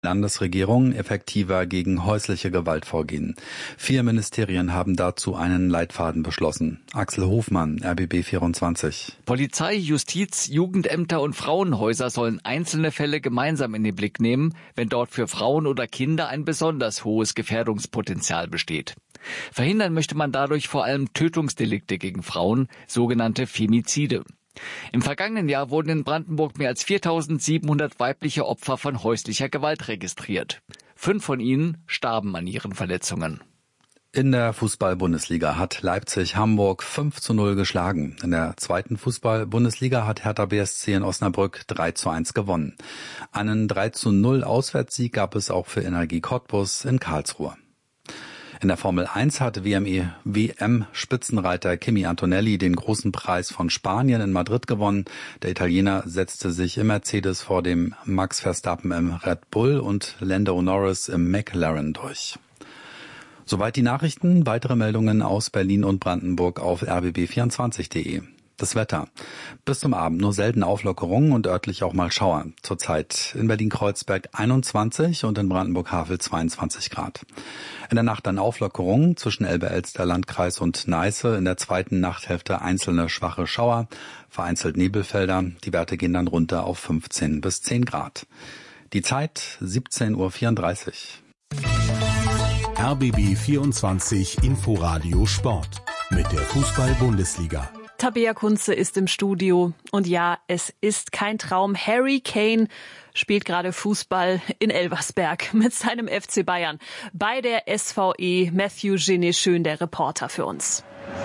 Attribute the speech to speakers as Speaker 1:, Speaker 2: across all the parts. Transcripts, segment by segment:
Speaker 1: Landesregierung effektiver gegen häusliche Gewalt vorgehen. 4 Ministerien haben dazu einen Leitfaden beschlossen. Axel Hofmann, RBB 24.
Speaker 2: Polizei, Justiz, Jugendämter und Frauenhäuser sollen einzelne Fälle gemeinsam in den Blick nehmen, wenn dort für Frauen oder Kinder ein besonders hohes Gefährdungspotenzial besteht. Verhindern möchte man dadurch vor allem Tötungsdelikte gegen Frauen, sogenannte Femizide. Im vergangenen Jahr wurden in Brandenburg mehr als 4.700 weibliche Opfer von häuslicher Gewalt registriert. 5 von ihnen starben an ihren Verletzungen.
Speaker 1: In der Fußball-Bundesliga hat Leipzig Hamburg 5:0 geschlagen. In der zweiten Fußball-Bundesliga hat Hertha BSC in Osnabrück 3:1 gewonnen. Einen 3:0 Auswärtssieg gab es auch für Energie Cottbus in Karlsruhe. In der Formel 1 hat WM-Spitzenreiter Kimi Antonelli den großen Preis von Spanien in Madrid gewonnen. Der Italiener setzte sich im Mercedes vor dem Max Verstappen im Red Bull und Lando Norris im McLaren durch. Soweit die Nachrichten. Weitere Meldungen aus Berlin und Brandenburg auf rbb24.de. Das Wetter. Bis zum Abend nur selten Auflockerungen und örtlich auch mal Schauer. Zurzeit in Berlin-Kreuzberg 21 und in Brandenburg-Havel 22 Grad. In der Nacht dann Auflockerungen zwischen Elbe-Elster-Landkreis und Neiße. In der zweiten Nachthälfte einzelne schwache Schauer, vereinzelt Nebelfelder. Die Werte gehen dann runter auf 15 bis 10 Grad. Die Zeit 17:34 Uhr.
Speaker 3: RBB 24 Inforadio Sport mit der Fußball-Bundesliga.
Speaker 4: Tabea Kunze ist im Studio. Und ja, es ist kein Traum. Harry Kane spielt gerade Fußball in Elversberg mit seinem FC Bayern. Bei der SVE Matthew Genet-Schön, der Reporter für uns.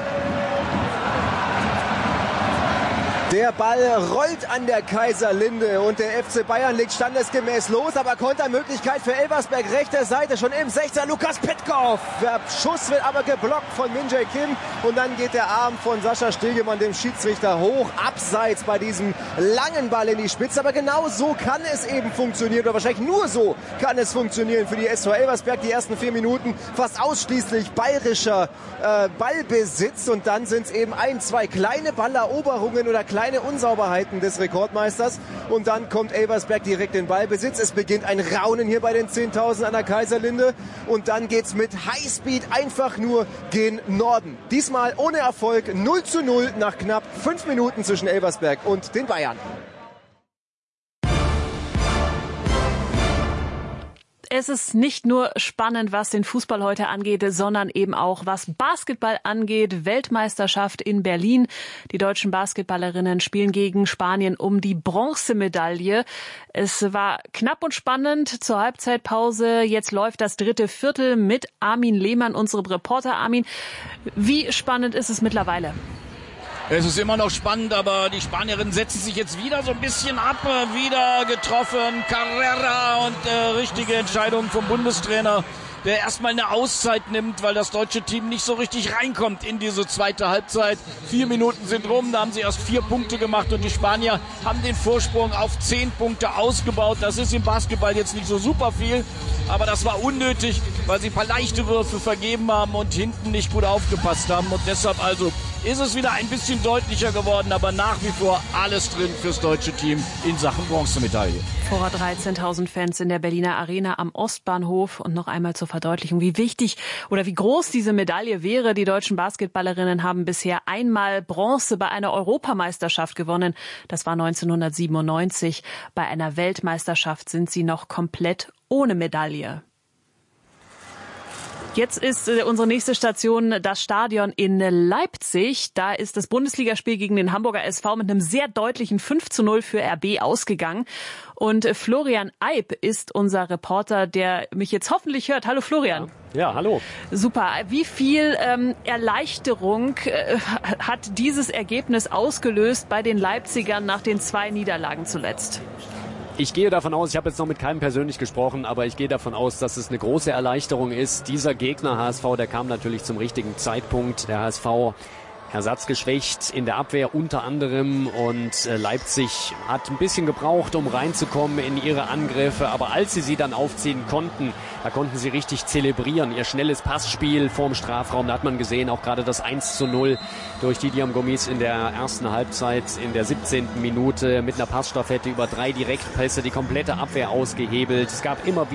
Speaker 5: Der Ball rollt an der Kaiserlinde und der FC Bayern legt standesgemäß los, aber Kontermöglichkeit für Elversberg, rechter Seite schon im 16er Lukas Petkov. Der Schuss wird aber geblockt von Min-Jae Kim und dann geht der Arm von Sascha Stegemann, dem Schiedsrichter, hoch abseits bei diesem langen Ball in die Spitze. Aber genau so kann es eben funktionieren, oder wahrscheinlich nur so kann es funktionieren für die SV Elversberg. Die ersten 4 Minuten fast ausschließlich bayerischer Ballbesitz und dann sind es eben 1, 2 kleine Balleroberungen oder kleine Unsauberheiten des Rekordmeisters und dann kommt Elversberg direkt in Ballbesitz. Es beginnt ein Raunen hier bei den 10.000 an der Kaiserlinde und dann geht's mit Highspeed einfach nur gen Norden. Diesmal ohne Erfolg, 0:0 nach knapp 5 Minuten zwischen Elversberg und den Bayern.
Speaker 4: Es ist nicht nur spannend, was den Fußball heute angeht, sondern eben auch, was Basketball angeht. Weltmeisterschaft in Berlin. Die deutschen Basketballerinnen spielen gegen Spanien um die Bronzemedaille. Es war knapp und spannend zur Halbzeitpause. Jetzt läuft das dritte Viertel mit Armin Lehmann, unserem Reporter. Armin, wie spannend ist es mittlerweile?
Speaker 6: Es ist immer noch spannend, aber die Spanierinnen setzen sich jetzt wieder so ein bisschen ab, wieder getroffen, Carrera und richtige Entscheidung vom Bundestrainer, der erstmal eine Auszeit nimmt, weil das deutsche Team nicht so richtig reinkommt in diese zweite Halbzeit. 4 Minuten sind rum, da haben sie erst 4 Punkte gemacht und die Spanier haben den Vorsprung auf 10 Punkte ausgebaut. Das ist im Basketball jetzt nicht so super viel, aber das war unnötig, weil sie ein paar leichte Würfe vergeben haben und hinten nicht gut aufgepasst haben und deshalb also ist es wieder ein bisschen deutlicher geworden, aber nach wie vor alles drin fürs deutsche Team in Sachen Bronzemedaille.
Speaker 4: Vor 13.000 Fans in der Berliner Arena am Ostbahnhof. Und noch einmal zur Verdeutlichung, wie wichtig oder wie groß diese Medaille wäre. Die deutschen Basketballerinnen haben bisher einmal Bronze bei einer Europameisterschaft gewonnen. Das war 1997. Bei einer Weltmeisterschaft sind sie noch komplett ohne Medaille. Jetzt ist unsere nächste Station das Stadion in Leipzig. Da ist das Bundesligaspiel gegen den Hamburger SV mit einem sehr deutlichen 5:0 für RB ausgegangen. Und Florian Eib ist unser Reporter, der mich jetzt hoffentlich hört. Hallo Florian.
Speaker 7: Ja, hallo.
Speaker 4: Super. Wie viel Erleichterung hat dieses Ergebnis ausgelöst bei den Leipzigern nach den 2 Niederlagen zuletzt?
Speaker 7: Ich gehe davon aus, ich habe jetzt noch mit keinem persönlich gesprochen, aber ich gehe davon aus, dass es eine große Erleichterung ist. Dieser Gegner HSV, der kam natürlich zum richtigen Zeitpunkt. Der HSV ersatzgeschwächt in der Abwehr unter anderem, und Leipzig hat ein bisschen gebraucht, um reinzukommen in ihre Angriffe, aber als sie dann aufziehen konnten, da konnten sie richtig zelebrieren. Ihr schnelles Passspiel vorm Strafraum, da hat man gesehen, auch gerade das 1:0 durch Didier Gomis in der ersten Halbzeit in der 17. Minute mit einer Passstaffette über 3 Direktpässe, die komplette Abwehr ausgehebelt. Es gab immer